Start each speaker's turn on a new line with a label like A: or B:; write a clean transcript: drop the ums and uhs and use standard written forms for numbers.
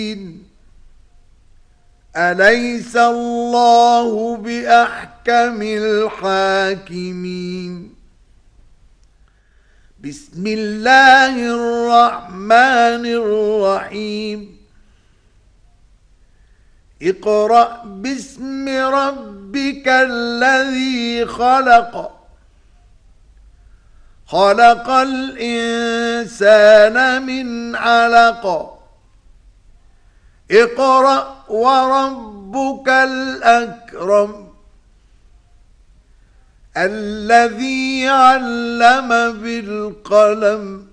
A: أليس الله بأحكم الحاكمين؟ بسم الله الرحمن الرحيم. اقرأ باسم ربك الذي خلق، خلق الإنسان من علق، اقرأ وربك الأكرم الذي علم بالقلم